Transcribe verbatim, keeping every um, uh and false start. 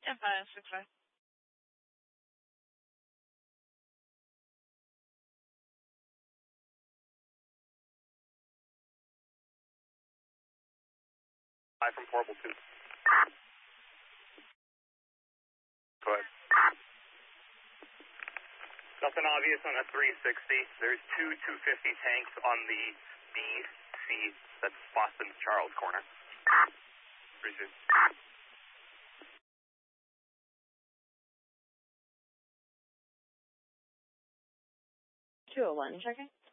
Empire six five. Five from portable two. Go ahead. Nothing obvious on a three sixty. There's two two fifty tanks on the B C, that's Boston Charles corner. three two. two oh one, checking.